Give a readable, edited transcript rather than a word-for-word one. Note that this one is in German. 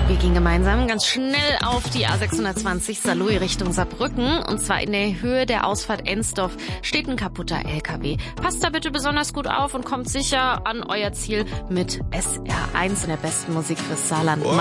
Wir gehen gemeinsam ganz schnell auf die A620 Saarlouis Richtung Saarbrücken. Und zwar in der Höhe der Ausfahrt Ensdorf steht ein kaputter LKW. Passt da bitte besonders gut auf und kommt sicher an euer Ziel mit SR1 in der besten Musik fürs Saarland.